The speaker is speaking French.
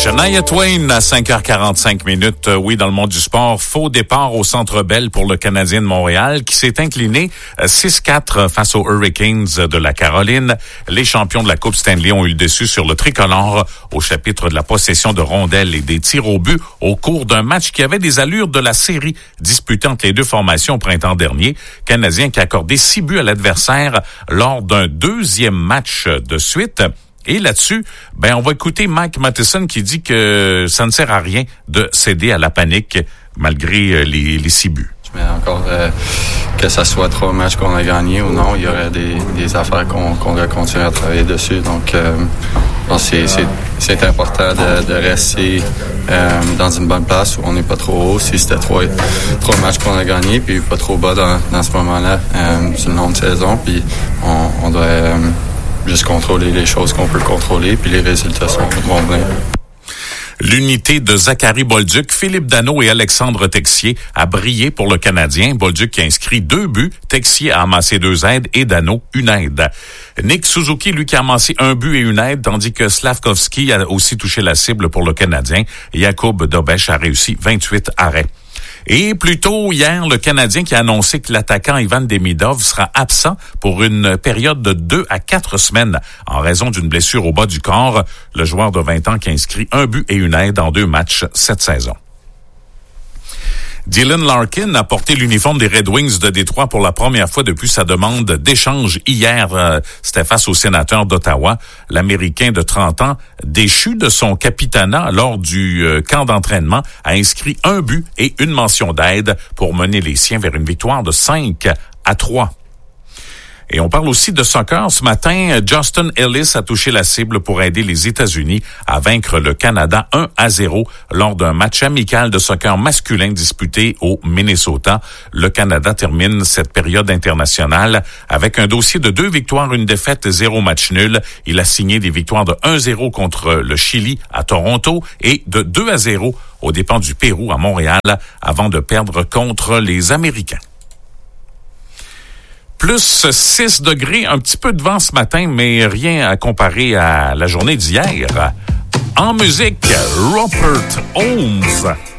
Shania Twain à 5h45. Oui, dans le monde du sport, faux départ au Centre Bell pour le Canadien de Montréal qui s'est incliné 6-4 face aux Hurricanes de la Caroline. Les champions de la Coupe Stanley ont eu le dessus sur le tricolore au chapitre de la possession de rondelles et des tirs au but au cours d'un match qui avait des allures de la série disputée entre les deux formations au printemps dernier. Canadien qui a accordé 6 buts à l'adversaire lors d'un deuxième match de suite. Et là-dessus, on va écouter Mike Matheson qui dit que ça ne sert à rien de céder à la panique malgré les 6 buts. Mais encore, que ça soit 3 matchs qu'on a gagnés ou non, il y aurait des affaires qu'on doit continuer à travailler dessus. Donc, c'est important de rester dans une bonne place où on n'est pas trop haut. Si c'était 3 matchs qu'on a gagnés, puis pas trop bas dans ce moment-là, c'est une longue saison, puis on doit juste contrôler les choses qu'on peut contrôler, puis les résultats vont venir. L'unité de Zachary Bolduc, Philippe Danault et Alexandre Texier a brillé pour le Canadien. Bolduc qui a inscrit 2 buts, Texier a amassé 2 aides et Danault une aide. Nick Suzuki, lui, qui a amassé 1 but et une aide, tandis que Slavkovski a aussi touché la cible pour le Canadien. Jakub Dobeš a réussi 28 arrêts. Et plus tôt hier, le Canadien qui a annoncé que l'attaquant Ivan Demidov sera absent pour une période de 2 à 4 semaines en raison d'une blessure au bas du corps. Le joueur de 20 ans qui a inscrit 1 but et une aide en 2 matchs cette saison. Dylan Larkin a porté l'uniforme des Red Wings de Détroit pour la première fois depuis sa demande d'échange hier. C'était face au sénateur d'Ottawa. L'Américain de 30 ans, déchu de son capitanat lors du camp d'entraînement, a inscrit 1 but et une mention d'aide pour mener les siens vers une victoire de 5-3. Et on parle aussi de soccer. Ce matin, Justin Ellis a touché la cible pour aider les États-Unis à vaincre le Canada 1-0 lors d'un match amical de soccer masculin disputé au Minnesota. Le Canada termine cette période internationale avec un dossier de 2 victoires, 1 défaite, 0 match nul. Il a signé des victoires de 1-0 contre le Chili à Toronto et de 2-0 aux dépens du Pérou à Montréal avant de perdre contre les Américains. Plus 6 degrés, un petit peu de vent ce matin, mais rien à comparer à la journée d'hier. En musique, Rupert Holmes.